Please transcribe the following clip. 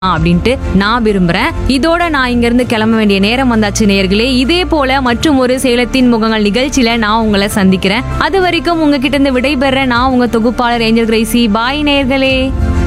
அப்படின்ட்டு நான் விரும்புறேன். இதோட நான் இங்க இருந்து கிளம்ப வேண்டிய நேரம் வந்தாச்சு நேயர்களே. இதே போல மற்றும் ஒரு சேலத்தின் முகங்கள் நிகழ்ச்சியில நான் உங்களை சந்திக்கிறேன். அது வரைக்கும் உங்ககிட்ட இருந்து விடைபெற நான் உங்க தொகுப்பாளர் ஏஞ்சல் கிரேசி. பாய் நேயர்களே.